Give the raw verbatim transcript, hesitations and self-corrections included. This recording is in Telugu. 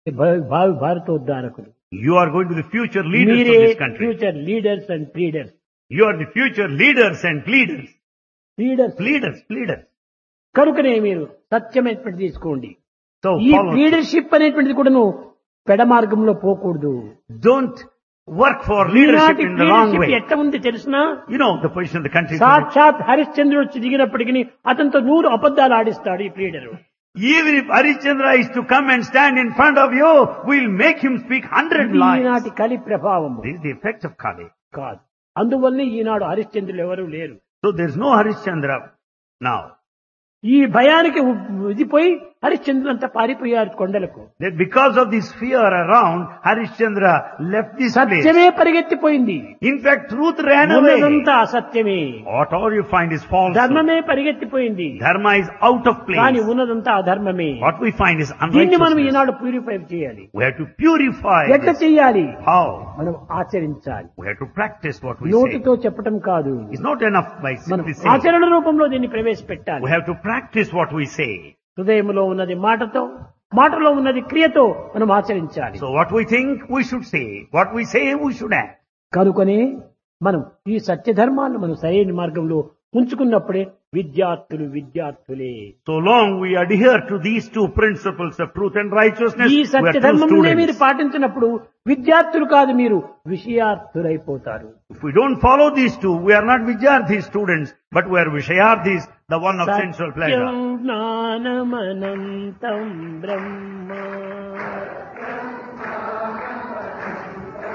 భా- భావి భారతోద్ధారకులు. You are going to be the future leaders మీరే of this country. Future leaders and pleaders. You are the future leaders and pleaders. Leaders Pleaders, pleaders. కనుకనే మీరు సత్యమైనటువంటి తీసుకోండి. So ఈ follow. లీడర్షిప్ అనేటువంటిది కూడాను పెడ మార్గంలో పోకూడదు. Don't work for leadership ఈనాటి in the wrong leadership way. ఎట్లా ఉంది తెలిసినా, You know the position of the country. today. సాక్షాత్ హరిశ్చంద్రుడు వచ్చి దిగినప్పటికీ అతనితో నూరు అబద్ధాలు ఆడిస్తాడు ఈ leader. Even if Harishchandra is to come and stand in front of you, we'll make him speak hundred ఇది lies. ఈనాటి కలి ప్రభావం This is the effect of Kali. కాదు. అందువల్లే ఈనాడు హరిశ్చంద్రులు ఎవరు లేరు. So there's no Harishchandra now. ఈ భయానికి ఇదిపోయి హరిశ్చంద్రులు అంతా పారిపోయారు కొండలకు. That because of this fear around, Harishchandra left this place. సత్యమే పరిగెత్తిపోయింది. In fact, truth ran away. ఉన్నదంతా అసత్యమే. Whatever you find is false. ధర్మమే పరిగెత్తిపోయింది. Dharma is out of కానీ place. ఉన్నదంతా అధర్మమే. What we find is దీన్ని మనం unrighteousness. ఈనాడు ప్యూరిఫై చేయాలి. We have to purify ఎట్లా this. చెయ్యాలి? How? మనం ఆచరించాలి. We have to practice what we say. నోటితో చెప్పటం కాదు, It's not enough by మనం simply saying. ఆచరణ రూపంలో దీన్ని ప్రవేశపెట్టాలి. We have to practice what we say. హృదయంలో ఉన్నది మాటతో, మాటలో ఉన్నది క్రియతో మనం ఆచరించాలి. So what we think, we should say. What we say, we should act. కనుకనే మనం ఈ సత్యధర్మాన్ని మనం సరైన మార్గంలో ఉంచుకున్నప్పుడే విద్యార్థులు విద్యార్థులే. So long we adhere to these two principles of truth and righteousness, ఈ we are true సత్యధర్మమునే మీరు students. పాటించినప్పుడు విద్యార్థులు కాదు, మీరు విషయార్థులైపోతారు. If we don't follow these two, we are not Vidyarthi students, but we are Vishayarthis, the one of sensual pleasure. Satyam జ్ఞానమనంతం Brahma